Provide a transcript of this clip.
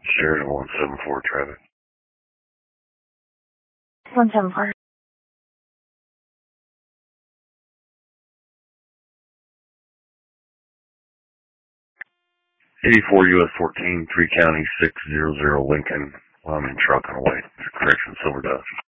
Sheridan 174 traffic. 174. 84 US 14, 3 County 600 Lincoln. I'm in truck on the way. Correction, Silver Dust.